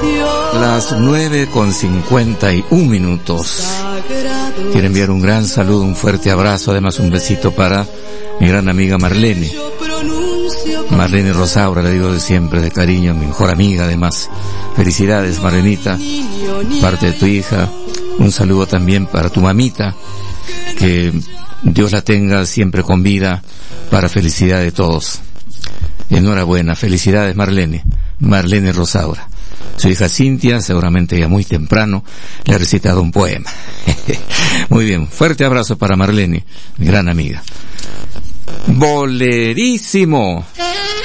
Las 9:51. Quiero enviar un gran saludo, un fuerte abrazo, además un besito para mi gran amiga Marlene Rosaura, le digo de siempre, de cariño, mi mejor amiga además. Felicidades, Marlenita, parte de tu hija. Un saludo también para tu mamita, que Dios la tenga siempre con vida para felicidad de todos. Enhorabuena, felicidades Marlene Rosaura. Su hija Cintia, seguramente ya muy temprano, le ha recitado un poema. Muy bien, fuerte abrazo para Marlene, mi gran amiga. Bolerísimo.